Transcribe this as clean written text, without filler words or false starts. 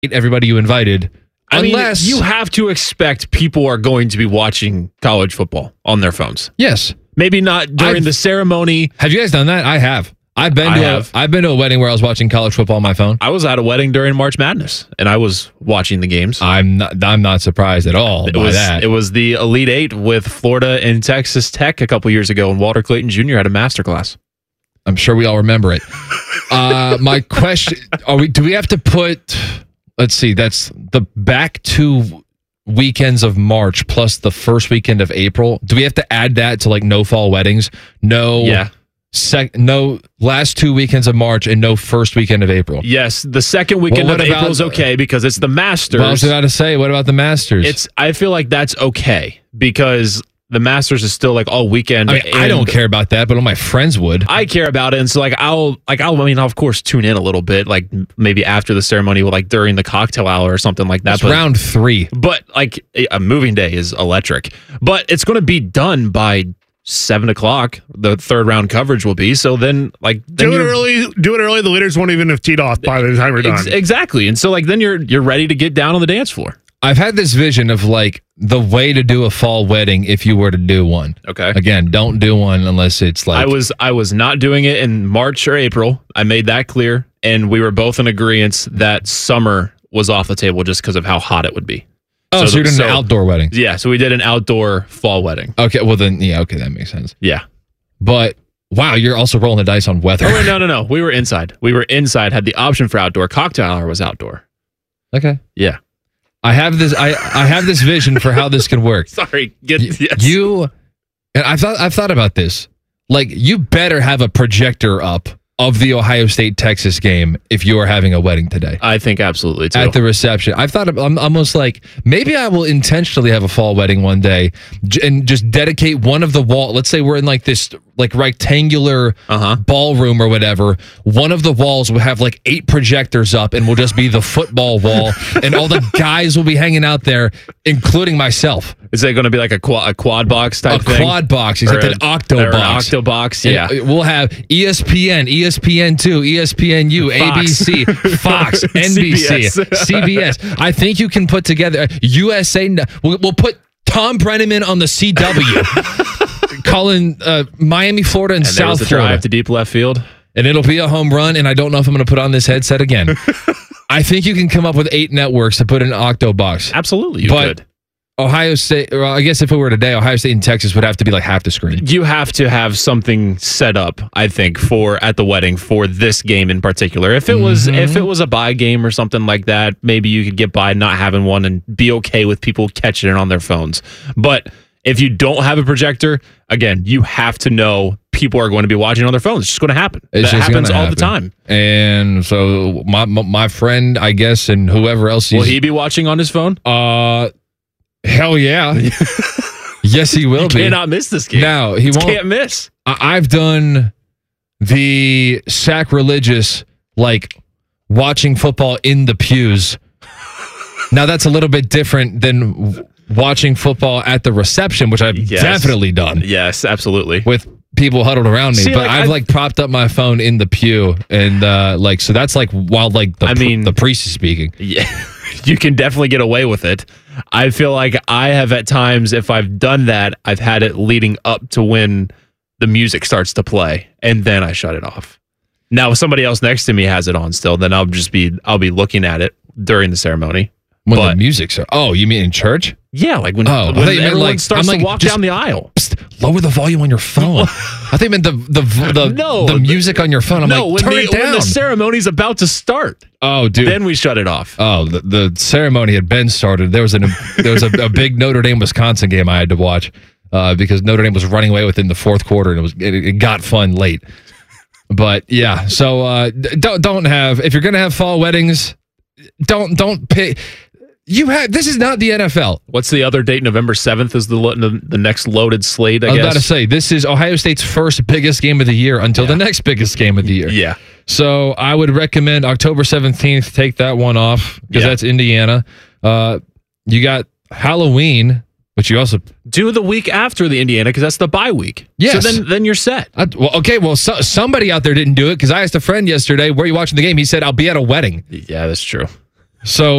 everybody you invited. Unless you have to expect people are going to be watching college football on their phones. Yes. Maybe not during the ceremony. Have you guys done that? I have. I've been to a wedding where I was watching college football on my phone. I was at a wedding during March Madness, and I was watching the games. I'm not surprised at all by that. It was the Elite Eight with Florida and Texas Tech a couple years ago, and Walter Clayton Jr. had a masterclass. I'm sure we all remember it. My question: do we have to put? Let's see. That's the back 2 weekends of March plus the first weekend of April. Do we have to add that to like no fall weddings? No. Yeah. No last 2 weekends of March and no first weekend of April. Yes, the second weekend of April is okay because it's the Masters. Well, I was about to say, what about the Masters? I feel like that's okay because the Masters is still like all weekend. I don't care about that, but all my friends would. I care about it, and so I'll of course tune in a little bit, like maybe after the ceremony, like during the cocktail hour or something like that. It's round 3, but like a moving day is electric. But it's going to be done by 7 o'clock. The third round coverage will be. So then do it early. Do it early. The leaders won't even have teed off by the time we're done. Exactly. And so then you're ready to get down on the dance floor. I've had this vision of like the way to do a fall wedding if you were to do one. Okay. Again, don't do one unless it's like I was not doing it in March or April. I made that clear, and we were both in agreement that summer was off the table just because of how hot it would be. Oh, so you're doing an outdoor wedding? Yeah, so we did an outdoor fall wedding. Okay, well then, okay, that makes sense. Yeah. But, wow, you're also rolling the dice on weather. Oh, wait, no. We were inside. Had the option for outdoor. Cocktail hour was outdoor. Okay. Yeah. I have this vision for how this can work. Sorry. And I've thought about this. Like, you better have a projector up of the Ohio State-Texas game if you are having a wedding today. I think absolutely, too. At the reception. I've thought I'm almost like, maybe I will intentionally have a fall wedding one day and just dedicate one of the wall. Let's say we're in like this like rectangular ballroom or whatever. One of the walls will have like 8 projectors up and will just be the football wall. And all the guys will be hanging out there, including myself. Is it going to be like a quad box type thing? A quad box, except an octo box. An octo box, yeah. And we'll have ESPN, ESPN2, ESPNU, ABC, Fox, NBC, CBS. I think you can put together USA. We'll put Tom Brenneman on the CW, calling Miami, Florida, and South Florida. Florida to deep left field. And it'll be a home run, and I don't know if I'm going to put on this headset again. I think you can come up with 8 networks to put in an octo box. Absolutely, you could. Ohio State, or I guess if it were today, Ohio State and Texas would have to be like half the screen. You have to have something set up, I think, at the wedding for this game in particular. If it was a bye game or something like that, maybe you could get by not having one and be okay with people catching it on their phones. But if you don't have a projector, again, you have to know people are going to be watching on their phones. It's just going to happen. That happens all the time. And so my friend, I guess, and whoever else, will he be watching on his phone? Hell yeah. Yes, he will be. You cannot miss this game. No, he won't. Can't miss. I've done the sacrilegious, like, watching football in the pews. Now, that's a little bit different than watching football at the reception, which I've definitely done. Yes, absolutely. With people huddled around me. But I've propped up my phone in the pew. And, so that's, while, the priest is speaking. Yeah. You can definitely get away with it. I feel like I have at times, if I've done that, I've had it leading up to when the music starts to play, and then I shut it off. Now, if somebody else next to me has it on still, then I'll be looking at it during the ceremony. When the music's... Oh, you mean in church? Yeah, like when everyone starts to walk down the aisle. Lower the volume on your phone. I think meant the music on your phone. I'm turn it down. When the ceremony's about to start. Oh, dude. Then we shut it off. Oh, the ceremony had been started. There was a big Notre Dame Wisconsin game I had to watch because Notre Dame was running away within the fourth quarter, and it got fun late. But yeah, so don't have, if you're gonna have fall weddings, don't pay. This is not the NFL. What's the other date? November 7th is the next loaded slate, I guess. I was about to say, this is Ohio State's first biggest game of the year until the next biggest game of the year. Yeah. So I would recommend October 17th, take that one off because that's Indiana. You got Halloween, which you also... Do the week after the Indiana because that's the bye week. Yes. So then you're set. Somebody out there didn't do it because I asked a friend yesterday, where are you watching the game? He said, I'll be at a wedding. Yeah, that's true. So